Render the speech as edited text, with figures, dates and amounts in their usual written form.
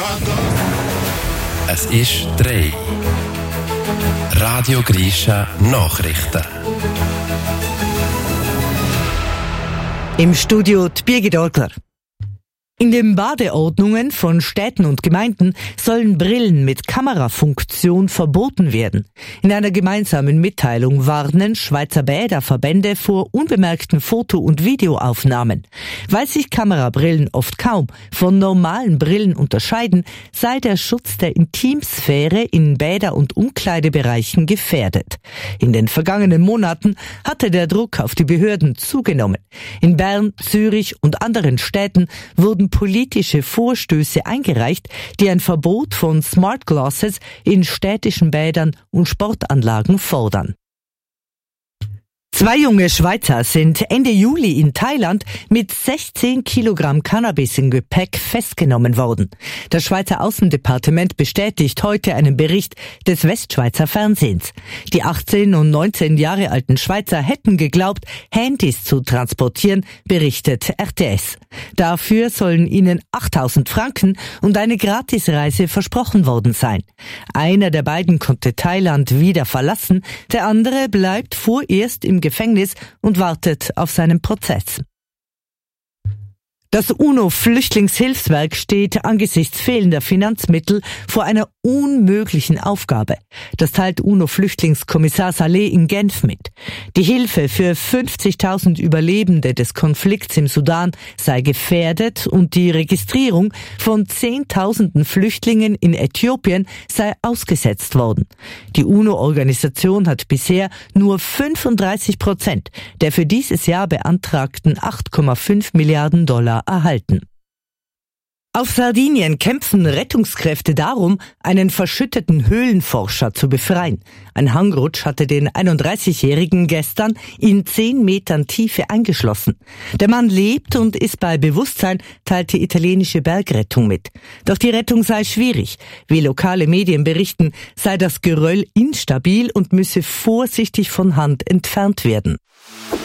Es ist 3. Radio Grisha Nachrichten. Im Studio die Birgit Orgler. In den Badeordnungen von Städten und Gemeinden sollen Brillen mit Kamerafunktion verboten werden. In einer gemeinsamen Mitteilung warnen Schweizer Bäderverbände vor unbemerkten Foto- und Videoaufnahmen. Weil sich Kamerabrillen oft kaum von normalen Brillen unterscheiden, sei der Schutz der Intimsphäre in Bäder- und Umkleidebereichen gefährdet. In den vergangenen Monaten hatte der Druck auf die Behörden zugenommen. In Bern, Zürich und anderen Städten wurden politische Vorstöße eingereicht, die ein Verbot von Smart Glasses in städtischen Bädern und Sportanlagen fordern. 2 junge Schweizer sind Ende Juli in Thailand mit 16 Kilogramm Cannabis im Gepäck festgenommen worden. Das Schweizer Außendepartement bestätigt heute einen Bericht des Westschweizer Fernsehens. Die 18 und 19 Jahre alten Schweizer hätten geglaubt, Handys zu transportieren, berichtet RTS. Dafür sollen ihnen 8.000 Franken und eine Gratisreise versprochen worden sein. Einer der beiden konnte Thailand wieder verlassen, der andere bleibt vorerst im Gefängnis und wartet auf seinen Prozess. Das UNO-Flüchtlingshilfswerk steht angesichts fehlender Finanzmittel vor einer unmöglichen Aufgabe. Das teilt UNO-Flüchtlingskommissar Saleh in Genf mit. Die Hilfe für 50.000 Überlebende des Konflikts im Sudan sei gefährdet und die Registrierung von Zehntausenden Flüchtlingen in Äthiopien sei ausgesetzt worden. Die UNO-Organisation hat bisher nur 35% der für dieses Jahr beantragten 8,5 Milliarden Dollar erhalten. Auf Sardinien kämpfen Rettungskräfte darum, einen verschütteten Höhlenforscher zu befreien. Ein Hangrutsch hatte den 31-Jährigen gestern in 10 Metern Tiefe eingeschlossen. Der Mann lebt und ist bei Bewusstsein, teilt die italienische Bergrettung mit. Doch die Rettung sei schwierig. Wie lokale Medien berichten, sei das Geröll instabil und müsse vorsichtig von Hand entfernt werden.